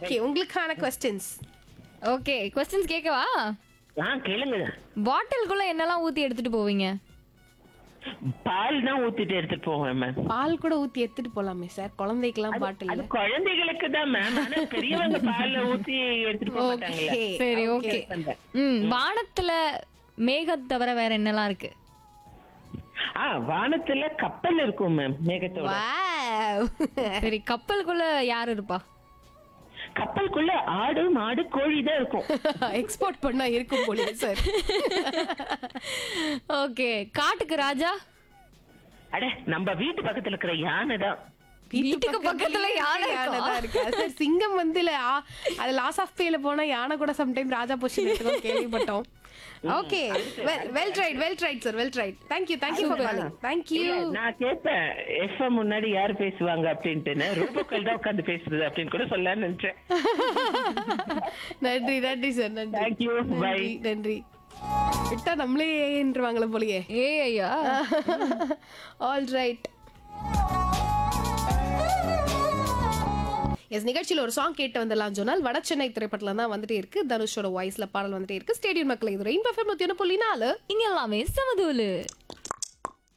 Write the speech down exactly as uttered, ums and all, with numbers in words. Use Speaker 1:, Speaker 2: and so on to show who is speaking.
Speaker 1: Okay உங்களுக்கான questions.
Speaker 2: Okay questions கேட்கவா?
Speaker 3: ஆ கேளுங்க.
Speaker 2: பாட்டிலுக்குள்ள என்னெல்லாம் ஊத்தி எடுத்துட்டு போவீங்க?
Speaker 3: பால் தான் ஊத்திட்டு எடுத்துட்டு போவேன் மேம்.
Speaker 1: பால் கூட ஊத்தி எடுத்துட்டு போலாமே சார், குழந்தைக்கெல்லாம்
Speaker 3: அது
Speaker 1: பாட்டில்.
Speaker 3: குழந்தைகளுக்கு தான் மேம். ஆனா பெரியவங்க பால் ஊத்தி எடுத்துட்டு போக மாட்டாங்கல்ல.
Speaker 1: ஓகே
Speaker 2: சரி ஓகே. ம் வானத்துல மேகம் தவிர வேற என்னெல்லாம் இருக்கு?
Speaker 3: ஆ வானத்துல கப்பல் இருக்கும் மேம் மேகத்தோட.
Speaker 1: வாவ்.
Speaker 2: சரி கப்பலுக்குள்ள யார் இருப்பா?
Speaker 3: கப்பலுக்குள்ள ஆடு மாடு கோழி தான் இருக்கும்.
Speaker 1: எக்ஸ்போர்ட் பண்ணா இருக்கும் போல சார்.
Speaker 2: ஓகே காட்டுக்கு ராஜா?
Speaker 3: அட நம்ம வீட்டு பக்கத்துல இருக்கிற யானை தான்.
Speaker 2: வீட்டுக்கு பக்கத்துல யானை இருக்கா?
Speaker 1: தான் இருக்கா சார்? சிங்கம் வந்து இல்ல, ஆ- அது லாஸ் ஆஃப் பேல போனா யானை கூட சம்டைம் ராஜா பொசிஷன் எடுத்துக்கோ கேள்விப்பட்டோம். Okay well tried well tried sir, well tried. Thank you thank you for calling. Thank you.
Speaker 3: இல்ல, நான் கேட்பேன் எஃப்எம் முன்னாடி யாரு பேசுவாங்க அப்படின்ட்டு. ரோபோக்கள் தான் உட்காந்து பேசுறது அப்படின்னு கூட சொல்லலாம்னு நினைச்சேன்.
Speaker 1: நன்றி நன்றி சார், நன்றி.
Speaker 3: Thank you. Bye.
Speaker 1: நன்றி, நன்றி. விட்டா நம்மளே ஏன்றுவாங்களே போலயே.
Speaker 2: ஏ ஐயா.
Speaker 1: All right. எஸ் நிகழ்ச்சியில் ஒரு சாங் கேட்டு வந்துடலாம் சொன்னால் வட சென்னை திரைப்படத்துல தான் வந்துட்டே இருக்கு. தனுஷோட வாய்ஸ்ல பாடல் வந்துட்டே இருக்கு. ஸ்டேடியம் மக்களை இது ரெயின் பஃபர் நூத்தி ஒன்று புள்ளி நாலு
Speaker 2: இங்க எல்லாமே சமதூலு.